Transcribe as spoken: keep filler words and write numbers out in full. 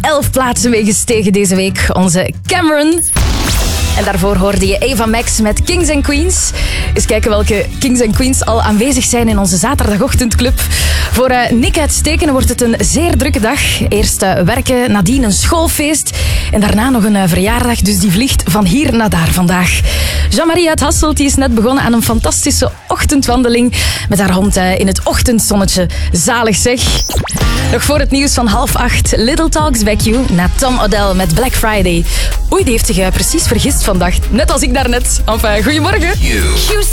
elf plaatsen mee gestegen deze week. Onze Cameron. En daarvoor hoorde je Ava Max met Kings and Queens. Eens kijken welke Kings and Queens al aanwezig zijn in onze zaterdagochtendclub. Voor uh, Nick uit Stekenen wordt het een zeer drukke dag. Eerst uh, werken, nadien een schoolfeest. En daarna nog een uh, verjaardag, dus die vliegt van hier naar daar vandaag. Jean-Marie uit Hasselt die is net begonnen aan een fantastische ochtendwandeling. Met haar hond uh, in het ochtendzonnetje. Zalig zeg. Nog voor het nieuws van half acht. Little Talks Back You na Tom Odell met Black Friday. Oei, die heeft zich uh, precies vergist vandaag. Net als ik daarnet. Enfin, goedemorgen. You.